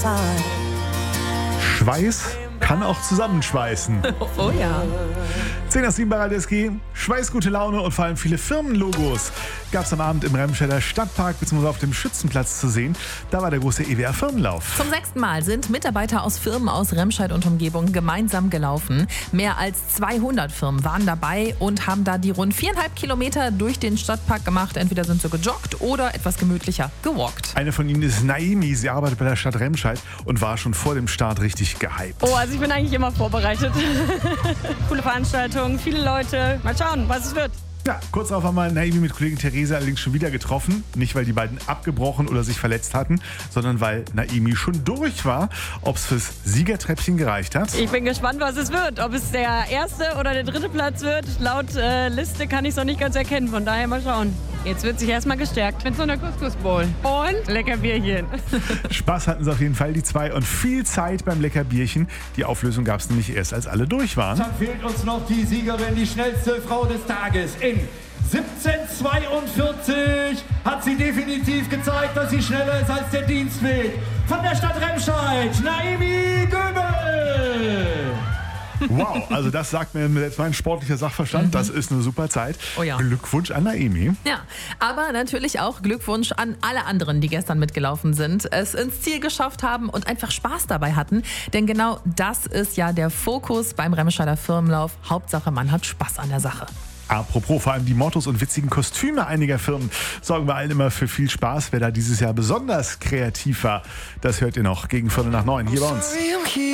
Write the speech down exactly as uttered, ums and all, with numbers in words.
Schweiß kann auch zusammenschweißen. Oh ja. zehn nach sieben bei Radio S G. Schweiß, gute Laune und vor allem viele Firmenlogos gab es am Abend im Remscheider Stadtpark bzw. auf dem Schützenplatz zu sehen. Da war der große E W R-Firmenlauf. Zum sechsten Mal sind Mitarbeiter aus Firmen aus Remscheid und Umgebung gemeinsam gelaufen. Mehr als zweihundert Firmen waren dabei und haben da die rund viereinhalb Kilometer durch den Stadtpark gemacht. Entweder sind sie gejoggt oder etwas gemütlicher gewalkt. Eine von ihnen ist Naimi. Sie arbeitet bei der Stadt Remscheid und war schon vor dem Start richtig gehypt. Oh, also ich bin eigentlich immer vorbereitet. Coole Veranstaltung, viele Leute. Mal schauen, was es wird. Ja, kurz darauf haben wir Naimi mit Kollegin Therese allerdings schon wieder getroffen. Nicht, weil die beiden abgebrochen oder sich verletzt hatten, sondern weil Naimi schon durch war. Ob es fürs Siegertreppchen gereicht hat? Ich bin gespannt, was es wird. Ob es der erste oder der dritte Platz wird. Laut äh, Liste kann ich es noch nicht ganz erkennen. Von daher mal schauen. Jetzt wird sich erstmal gestärkt mit so einer Couscous-Bowl. Und lecker Bierchen. Spaß hatten sie auf jeden Fall, die zwei. Und viel Zeit beim lecker Bierchen. Die Auflösung gab es nämlich erst, als alle durch waren. Dann fehlt uns noch die Siegerin, die schnellste Frau des Tages. In siebzehn zweiundvierzig hat sie definitiv gezeigt, dass sie schneller ist als der Dienstweg. Von der Stadt Remscheid, Naimi Göbel. Wow, also das sagt mir jetzt mein sportlicher Sachverstand. Mhm. Das ist eine super Zeit. Oh ja. Glückwunsch an Naimi. Ja, aber natürlich auch Glückwunsch an alle anderen, die gestern mitgelaufen sind, es ins Ziel geschafft haben und einfach Spaß dabei hatten. Denn genau das ist ja der Fokus beim Remscheider Firmenlauf. Hauptsache, man hat Spaß an der Sache. Apropos, vor allem die Mottos und witzigen Kostüme einiger Firmen sorgen bei allen immer für viel Spaß. Wer da dieses Jahr besonders kreativ war, das hört ihr noch gegen Viertel nach neun hier bei uns.